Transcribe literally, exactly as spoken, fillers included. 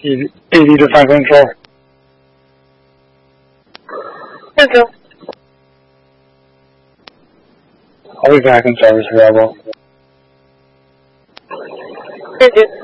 eighty to five control. Thank you. I'll be back in service, Rebel. Thank you.